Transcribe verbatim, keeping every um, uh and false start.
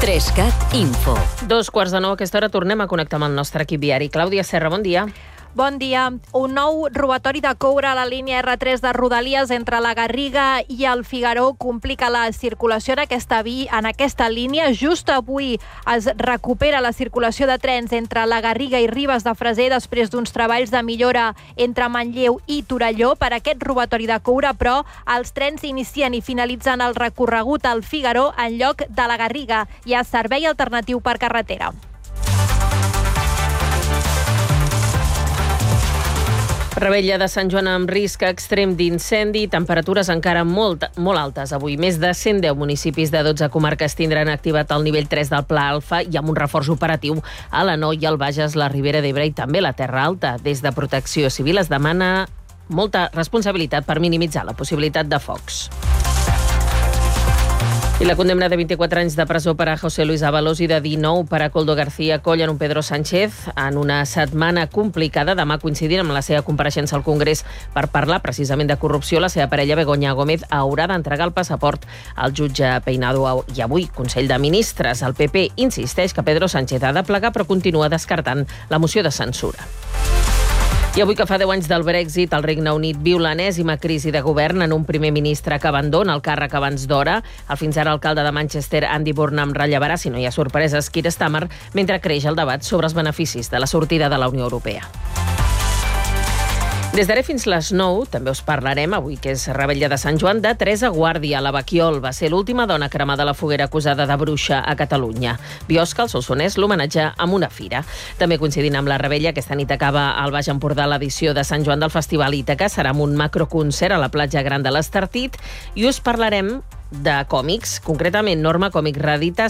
Trescat Info. Dos quarts de nou a aquesta hora tornem a connectar amb el nostre equip viari. Clàudia Serra, bon dia. Bon dia. Un nou robatori de coure a la línia erre tres de Rodalies entre la Garriga i el Figaró complica la circulació en aquesta, vi, en aquesta línia. Just avui es recupera la circulació de trens entre la Garriga i Ribes de Freser després d'uns treballs de millora entre Manlleu i Torelló. Per aquest robatori de coure, però, els trens inicien i finalitzen el recorregut al Figaró en lloc de la Garriga. Hi ha servei alternatiu per carretera. Rebella de Sant Joan amb risc extrem d'incendi i temperatures encara molt, molt altes. Avui, més de cent deu municipis de dotze comarques tindran activat el nivell tres del Pla Alfa i amb un reforç operatiu a l'Anoia, el Bages, la Ribera d'Ebre i també la Terra Alta. Des de Protecció Civil es demana molta responsabilitat per minimitzar la possibilitat de focs. I la condemna de vint-i-quatre anys de presó per a José Luis Ábalos i de dinou per a Koldo García Coll en un Pedro Sánchez en una setmana complicada. Demà, coincidint amb la seva compareixença al Congrés per parlar precisament de corrupció, la seva parella Begoña Gómez haurà d'entregar el passaport al jutge Peinado. I avui, Consell de Ministres. El P P insisteix que Pedro Sánchez ha de plegar però continua descartant la moció de censura. I avui que fa deu anys del Brexit, el Regne Unit viu l'enèsima crisi de govern en un primer ministre que abandona el càrrec abans d'hora. El fins ara alcalde de Manchester, Andy Burnham, rellevarà, si no hi ha sorpreses, Keir Starmer, mentre creix el debat sobre els beneficis de la sortida de la Unió Europea. Des d'ara fins les nou també us parlarem, avui que és Rebella de Sant Joan, de Teresa Guàrdia, la Baquiol. Va ser l'última dona cremada a la foguera acusada de bruixa a Catalunya. Biosca, el Solsonès, l'homenatja amb una fira. També coincidint amb la Rebella, aquesta nit acaba al Baix Empordà l'edició de Sant Joan del Festival Ítaca. Serà amb un macroconcert a la platja Gran de l'Estartit i us parlarem de còmics, concretament Norma Còmics reedita